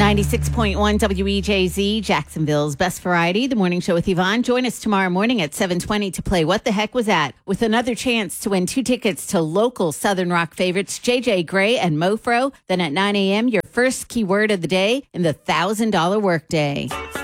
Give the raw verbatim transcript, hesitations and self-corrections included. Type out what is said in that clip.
ninety-six point one W E J Z, Jacksonville's Best Variety, the morning show with Yvonne. Join us tomorrow morning at seven twenty to play What the Heck Was That? With another chance to win two tickets to local Southern Rock favorites J J Gray and Mofro. Then at nine a.m., your first keyword of the day in the one thousand dollars workday.